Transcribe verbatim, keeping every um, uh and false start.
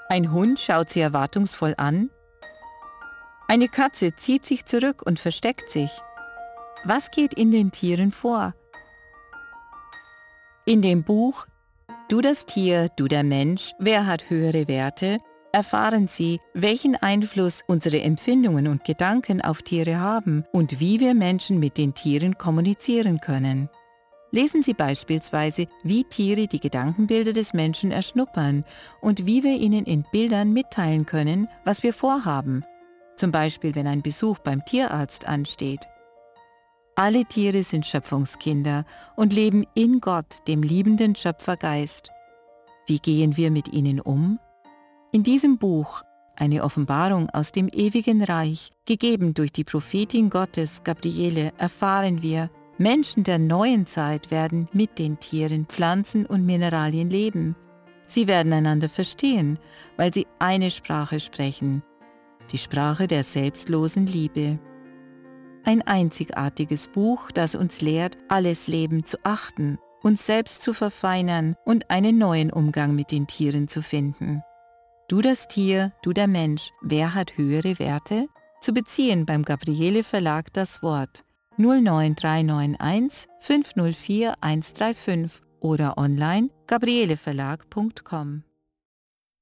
Ein Hund schaut sie erwartungsvoll an. Eine Katze zieht sich zurück und versteckt sich. Was geht in den Tieren vor? In dem Buch »Du das Tier, du der Mensch, wer hat höhere Werte?« erfahren Sie, welchen Einfluss unsere Empfindungen und Gedanken auf Tiere haben und wie wir Menschen mit den Tieren kommunizieren können. Lesen Sie beispielsweise, wie Tiere die Gedankenbilder des Menschen erschnuppern und wie wir ihnen in Bildern mitteilen können, was wir vorhaben. Zum Beispiel, wenn ein Besuch beim Tierarzt ansteht. Alle Tiere sind Schöpfungskinder und leben in Gott, dem liebenden Schöpfergeist. Wie gehen wir mit ihnen um? In diesem Buch, eine Offenbarung aus dem ewigen Reich, gegeben durch die Prophetin Gottes Gabriele, erfahren wir, Menschen der neuen Zeit werden mit den Tieren, Pflanzen und Mineralien leben. Sie werden einander verstehen, weil sie eine Sprache sprechen, die Sprache der selbstlosen Liebe. Ein einzigartiges Buch, das uns lehrt, alles Leben zu achten, uns selbst zu verfeinern und einen neuen Umgang mit den Tieren zu finden. Du das Tier, du der Mensch, wer hat höhere Werte? Zu beziehen beim Gabriele Verlag das Wort null neun drei neun eins fünf null vier eins drei fünf oder online gabriele verlag punkt com.